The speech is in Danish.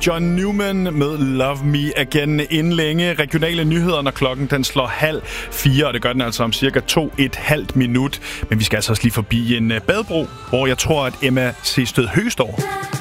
John Newman med Love Me Again. Inden længe regionale nyheder, når klokken den slår 3:30, og det gør den altså om cirka 2,5 minut. Men vi skal altså også lige forbi en badebro, hvor jeg tror, at Emma C. Stød Høgh står.